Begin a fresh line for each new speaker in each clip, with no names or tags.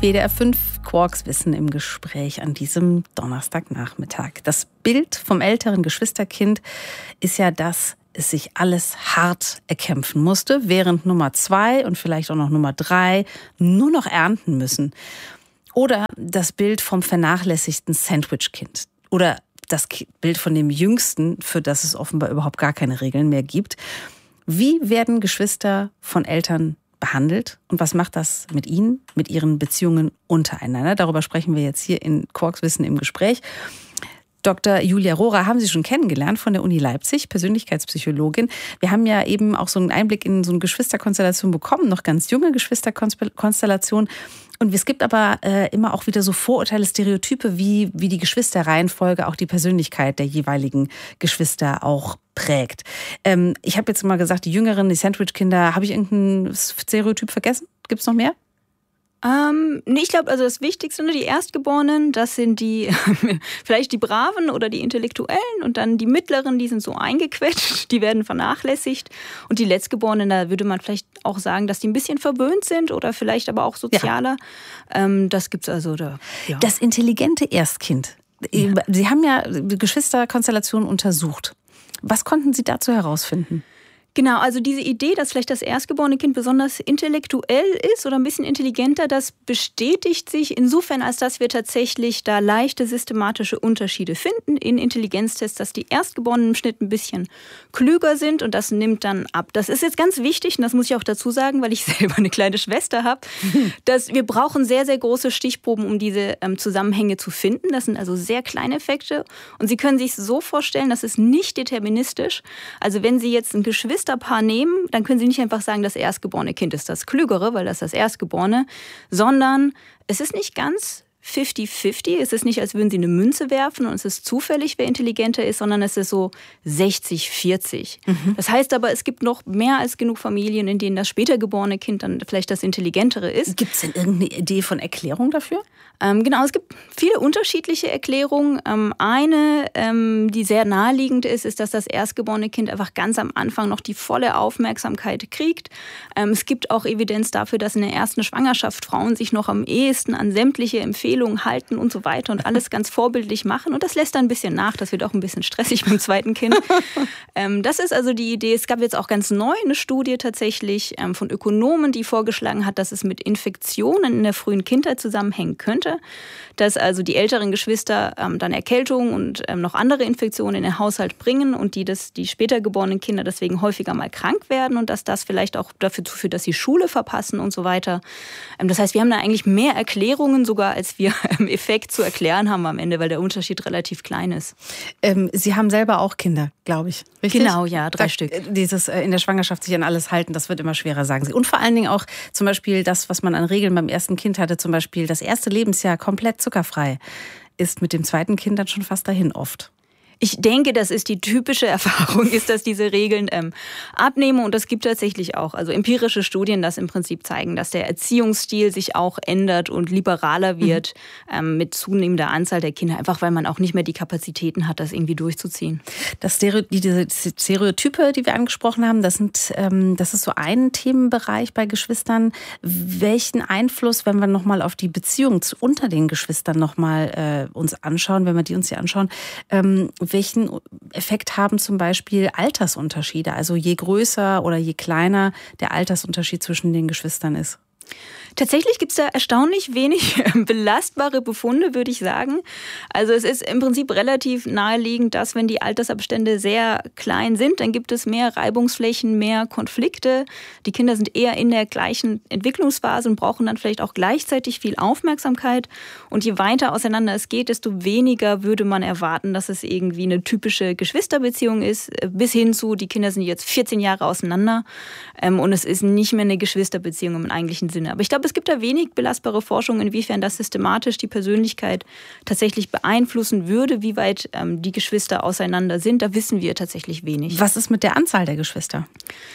WDR 5 Quarks Wissen im Gespräch an diesem Donnerstagnachmittag. Das Bild vom älteren Geschwisterkind ist ja, dass es sich alles hart erkämpfen musste, während Nummer 2 und vielleicht auch noch Nummer 3 nur noch ernten müssen. Oder das Bild vom vernachlässigten Sandwich-Kind. Oder das Bild von dem Jüngsten, für das es offenbar überhaupt gar keine Regeln mehr gibt. Wie werden Geschwister von Eltern behandelt und was macht das mit ihnen, mit ihren Beziehungen untereinander? Darüber sprechen wir jetzt hier in Quarks Wissen im Gespräch. Dr. Julia Rohrer haben Sie schon kennengelernt von der Uni Leipzig, Persönlichkeitspsychologin. Wir haben ja eben auch so einen Einblick in so eine Geschwisterkonstellation bekommen, noch ganz junge Geschwisterkonstellation. Und es gibt aber immer auch wieder so Vorurteile, Stereotype, wie die Geschwisterreihenfolge auch die Persönlichkeit der jeweiligen Geschwister auch prägt. Ich habe jetzt mal gesagt, die Jüngeren, die Sandwich-Kinder, habe ich irgendein Stereotyp vergessen? Gibt es noch mehr?
Nee, ich glaube, also das Wichtigste, die Erstgeborenen, das sind die, vielleicht die Braven oder die Intellektuellen und dann die Mittleren, die sind so eingequetscht, die werden vernachlässigt und die Letztgeborenen, da würde man vielleicht auch sagen, dass die ein bisschen verwöhnt sind oder vielleicht aber auch sozialer. Ja. Das gibt's also da. Ja.
Das intelligente Erstkind. Ja. Sie haben ja Geschwisterkonstellationen untersucht. Was konnten Sie dazu herausfinden?
Genau, also diese Idee, dass vielleicht das erstgeborene Kind besonders intellektuell ist oder ein bisschen intelligenter, das bestätigt sich insofern, als dass wir tatsächlich da leichte systematische Unterschiede finden in Intelligenztests, dass die Erstgeborenen im Schnitt ein bisschen klüger sind und das nimmt dann ab. Das ist jetzt ganz wichtig und das muss ich auch dazu sagen, weil ich selber eine kleine Schwester habe, dass wir brauchen sehr, sehr große Stichproben, um diese Zusammenhänge zu finden. Das sind also sehr kleine Effekte und Sie können sich so vorstellen, das ist nicht deterministisch. Also wenn Sie jetzt ein Geschwisterpaar nehmen, dann können Sie nicht einfach sagen, das erstgeborene Kind ist das Klügere, weil das ist das Erstgeborene, sondern es ist nicht ganz 50-50. Es ist nicht, als würden Sie eine Münze werfen und es ist zufällig, wer intelligenter ist, sondern es ist so 60-40. Das heißt aber, es gibt noch mehr als genug Familien, in denen das später geborene Kind dann vielleicht das Intelligentere ist.
Gibt es denn irgendeine Idee von Erklärung dafür?
Genau, es gibt viele unterschiedliche Erklärungen. Eine, die sehr naheliegend ist, ist, dass das erstgeborene Kind einfach ganz am Anfang noch die volle Aufmerksamkeit kriegt. Es gibt auch Evidenz dafür, dass in der ersten Schwangerschaft Frauen sich noch am ehesten an sämtliche Empfehlungen halten und so weiter und alles ganz vorbildlich machen. Und das lässt dann ein bisschen nach. Das wird auch ein bisschen stressig beim zweiten Kind. Das ist also die Idee. Es gab jetzt auch ganz neu eine Studie tatsächlich von Ökonomen, die vorgeschlagen hat, dass es mit Infektionen in der frühen Kindheit zusammenhängen könnte. Dass also die älteren Geschwister dann Erkältungen und noch andere Infektionen in den Haushalt bringen und die später geborenen Kinder deswegen häufiger mal krank werden und dass das vielleicht auch dafür führt, dass sie Schule verpassen und so weiter. Das heißt, wir haben da eigentlich mehr Erklärungen sogar, als wir im Effekt zu erklären haben am Ende, weil der Unterschied relativ klein ist.
Sie haben selber auch Kinder, glaube ich. Richtig?
Genau, ja, 3 Stück.
Dieses in der Schwangerschaft sich an alles halten, das wird immer schwerer, sagen Sie. Und vor allen Dingen auch zum Beispiel das, was man an Regeln beim ersten Kind hatte, zum Beispiel das erste Lebensjahr komplett zuckerfrei, ist mit dem zweiten Kind dann schon fast dahin oft.
Ich denke, das ist die typische Erfahrung, ist, dass diese Regeln abnehmen und es gibt tatsächlich auch also empirische Studien, das im Prinzip zeigen, dass der Erziehungsstil sich auch ändert und liberaler wird mit zunehmender Anzahl der Kinder, einfach weil man auch nicht mehr die Kapazitäten hat, das irgendwie durchzuziehen.
Diese Stereotype, die wir angesprochen haben, das ist so ein Themenbereich bei Geschwistern. Welchen Einfluss, wenn wir nochmal auf die Beziehung unter den Geschwistern nochmal uns anschauen, wenn wir die uns hier anschauen, welchen Effekt haben zum Beispiel Altersunterschiede? Also je größer oder je kleiner der Altersunterschied zwischen den Geschwistern ist?
Tatsächlich gibt es da erstaunlich wenig belastbare Befunde, würde ich sagen. Also es ist im Prinzip relativ naheliegend, dass wenn die Altersabstände sehr klein sind, dann gibt es mehr Reibungsflächen, mehr Konflikte. Die Kinder sind eher in der gleichen Entwicklungsphase und brauchen dann vielleicht auch gleichzeitig viel Aufmerksamkeit. Und je weiter auseinander es geht, desto weniger würde man erwarten, dass es irgendwie eine typische Geschwisterbeziehung ist, bis hin zu, die Kinder sind jetzt 14 Jahre auseinander und es ist nicht mehr eine Geschwisterbeziehung im eigentlichen Sinne. Aber ich glaube, es gibt da wenig belastbare Forschung, inwiefern das systematisch die Persönlichkeit tatsächlich beeinflussen würde, wie weit die Geschwister auseinander sind. Da wissen wir tatsächlich wenig.
Was ist mit der Anzahl der Geschwister?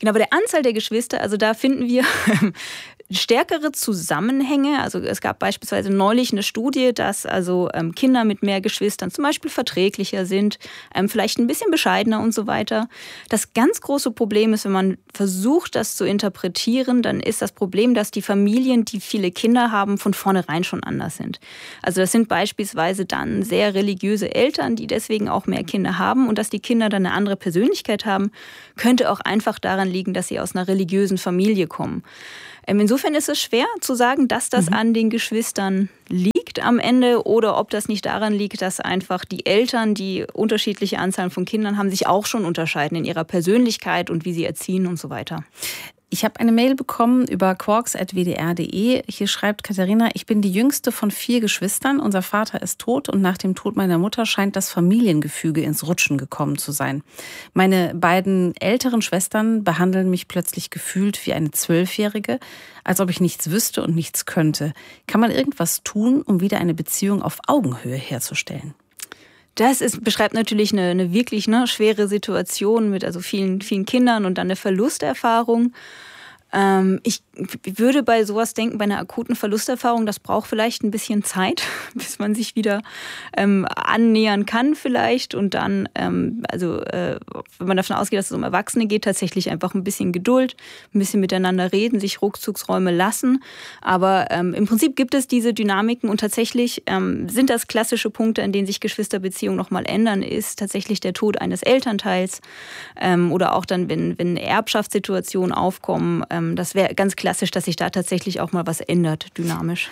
Genau, bei der Anzahl der Geschwister, also da finden wir stärkere Zusammenhänge. Also es gab beispielsweise neulich eine Studie, dass also Kinder mit mehr Geschwistern zum Beispiel verträglicher sind, vielleicht ein bisschen bescheidener und so weiter. Das ganz große Problem ist, wenn man versucht, das zu interpretieren, dann ist das Problem, dass die Familien, die viele Kinder haben, von vornherein schon anders sind. Also das sind beispielsweise dann sehr religiöse Eltern, die deswegen auch mehr Kinder haben, und dass die Kinder dann eine andere Persönlichkeit haben, könnte auch einfach daran liegen, dass sie aus einer religiösen Familie kommen. Insofern ist es schwer zu sagen, dass das an den Geschwistern liegt am Ende oder ob das nicht daran liegt, dass einfach die Eltern, die unterschiedliche Anzahlen von Kindern haben, sich auch schon unterscheiden in ihrer Persönlichkeit und wie sie erziehen und so weiter.
Ich habe eine Mail bekommen über quarks@wdr.de. Hier schreibt Katharina: Ich bin die jüngste von 4 Geschwistern. Unser Vater ist tot und nach dem Tod meiner Mutter scheint das Familiengefüge ins Rutschen gekommen zu sein. Meine beiden älteren Schwestern behandeln mich plötzlich gefühlt wie eine 12-Jährige, als ob ich nichts wüsste und nichts könnte. Kann man irgendwas tun, um wieder eine Beziehung auf Augenhöhe herzustellen?
Das beschreibt natürlich eine wirklich schwere Situation mit also vielen Kindern und dann eine Verlusterfahrung. Ich würde bei sowas denken, bei einer akuten Verlusterfahrung, das braucht vielleicht ein bisschen Zeit, bis man sich wieder annähern kann vielleicht. Und dann, wenn man davon ausgeht, dass es um Erwachsene geht, tatsächlich einfach ein bisschen Geduld, ein bisschen miteinander reden, sich Rückzugsräume lassen. Aber im Prinzip gibt es diese Dynamiken und tatsächlich sind das klassische Punkte, an denen sich Geschwisterbeziehungen nochmal ändern, ist tatsächlich der Tod eines Elternteils oder auch dann, wenn Erbschaftssituationen aufkommen. Das wäre ganz klassisch, dass sich da tatsächlich auch mal was ändert, dynamisch.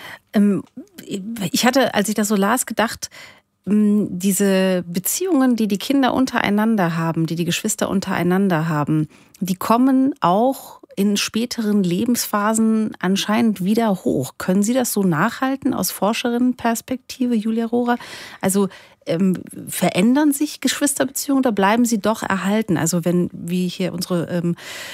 Ich hatte, als ich das so las, gedacht, diese Beziehungen, die die Kinder untereinander haben, die Geschwister untereinander haben, die kommen auch in späteren Lebensphasen anscheinend wieder hoch. Können Sie das so nachhalten aus Forscherinnenperspektive, Julia Rohrer? Also verändern sich Geschwisterbeziehungen oder bleiben sie doch erhalten? Also wenn, wie hier unsere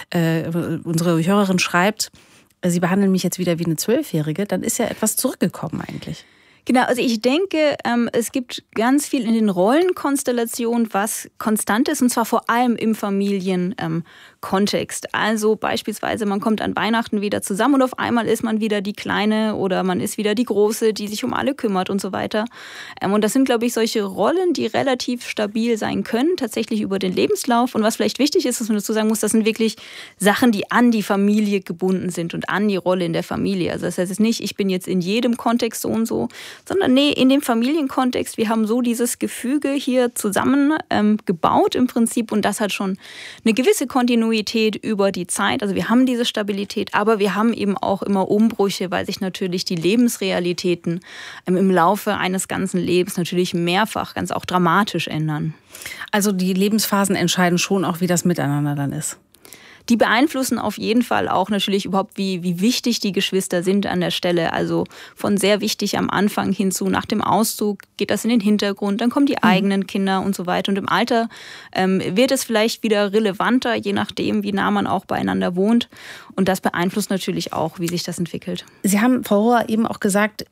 Hörerin schreibt, Sie behandeln mich jetzt wieder wie eine 12-Jährige, dann ist ja etwas zurückgekommen eigentlich.
Genau, also ich denke, es gibt ganz viel in den Rollenkonstellationen, was konstant ist, und zwar vor allem im Familienkontext. Also beispielsweise, man kommt an Weihnachten wieder zusammen und auf einmal ist man wieder die Kleine oder man ist wieder die Große, die sich um alle kümmert und so weiter. Und das sind, glaube ich, solche Rollen, die relativ stabil sein können, tatsächlich über den Lebenslauf. Und was vielleicht wichtig ist, was man dazu sagen muss, das sind wirklich Sachen, die an die Familie gebunden sind und an die Rolle in der Familie. Also das heißt jetzt nicht, ich bin jetzt in jedem Kontext so und so, sondern nee, in dem Familienkontext, wir haben so dieses Gefüge hier zusammen gebaut im Prinzip, und das hat schon eine gewisse Kontinuität über die Zeit. Also wir haben diese Stabilität, aber wir haben eben auch immer Umbrüche, weil sich natürlich die Lebensrealitäten im Laufe eines ganzen Lebens natürlich mehrfach ganz auch dramatisch ändern.
Also die Lebensphasen entscheiden schon auch, wie das miteinander dann ist.
Die beeinflussen auf jeden Fall auch natürlich überhaupt, wie wichtig die Geschwister sind an der Stelle. Also von sehr wichtig am Anfang hinzu, nach dem Auszug geht das in den Hintergrund, dann kommen die eigenen Kinder und so weiter. Und im Alter wird es vielleicht wieder relevanter, je nachdem, wie nah man auch beieinander wohnt. Und das beeinflusst natürlich auch, wie sich das entwickelt.
Sie haben, Frau Rohrer, eben auch gesagt,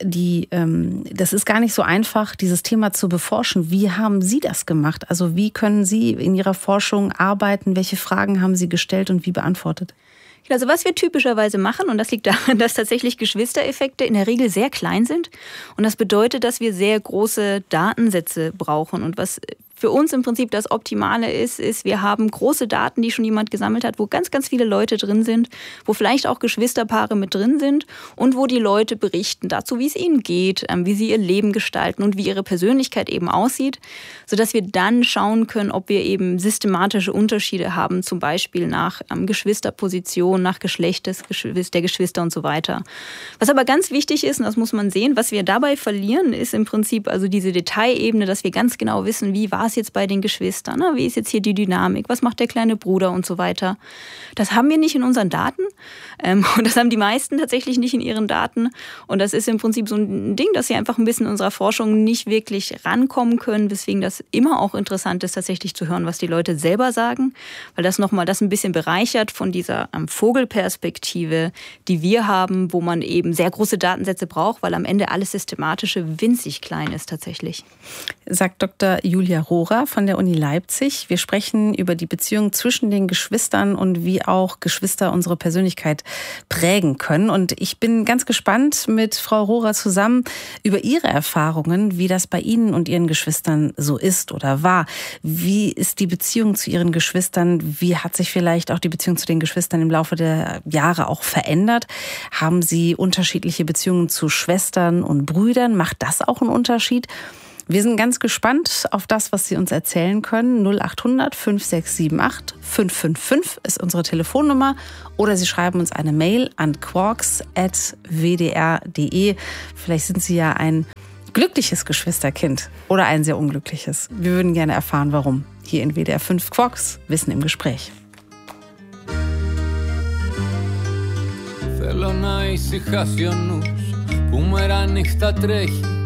das ist gar nicht so einfach, dieses Thema zu beforschen. Wie haben Sie das gemacht? Also wie können Sie in Ihrer Forschung arbeiten? Welche Fragen haben Sie gestellt und wie beantwortet?
Also was wir typischerweise machen, und das liegt daran, dass tatsächlich Geschwistereffekte in der Regel sehr klein sind. Und das bedeutet, dass wir sehr große Datensätze brauchen. Und was für uns im Prinzip das Optimale ist, wir haben große Daten, die schon jemand gesammelt hat, wo ganz, ganz viele Leute drin sind, wo vielleicht auch Geschwisterpaare mit drin sind und wo die Leute berichten dazu, wie es ihnen geht, wie sie ihr Leben gestalten und wie ihre Persönlichkeit eben aussieht, sodass wir dann schauen können, ob wir eben systematische Unterschiede haben, zum Beispiel nach Geschwisterposition, nach Geschlecht der Geschwister und so weiter. Was aber ganz wichtig ist, und das muss man sehen, was wir dabei verlieren, ist im Prinzip also diese Detailebene, dass wir ganz genau wissen, wie war es jetzt bei den Geschwistern, wie ist jetzt hier die Dynamik, was macht der kleine Bruder und so weiter. Das haben wir nicht in unseren Daten und das haben die meisten tatsächlich nicht in ihren Daten, und das ist im Prinzip so ein Ding, dass sie einfach ein bisschen in unserer Forschung nicht wirklich rankommen können, weswegen das immer auch interessant ist, tatsächlich zu hören, was die Leute selber sagen, weil das nochmal das ein bisschen bereichert von dieser Vogelperspektive, die wir haben, wo man eben sehr große Datensätze braucht, weil am Ende alles Systematische winzig klein ist tatsächlich.
Sagt Dr. Julia Rohrer. Rohrer von der Uni Leipzig. Wir sprechen über die Beziehung zwischen den Geschwistern und wie auch Geschwister unsere Persönlichkeit prägen können. Und ich bin ganz gespannt, mit Frau Rohrer zusammen über Ihre Erfahrungen, wie das bei Ihnen und Ihren Geschwistern so ist oder war. Wie ist die Beziehung zu Ihren Geschwistern? Wie hat sich vielleicht auch die Beziehung zu den Geschwistern im Laufe der Jahre auch verändert? Haben Sie unterschiedliche Beziehungen zu Schwestern und Brüdern? Macht das auch einen Unterschied? Wir sind ganz gespannt auf das, was Sie uns erzählen können. 0800 5678 555 ist unsere Telefonnummer. Oder Sie schreiben uns eine Mail an quarks@wdr.de. Vielleicht sind Sie ja ein glückliches Geschwisterkind oder ein sehr unglückliches. Wir würden gerne erfahren, warum. Hier in WDR 5 Quarks, Wissen im Gespräch.
Θέλω να ησυχάσει ο νους που μέρα νύχτα τρέχει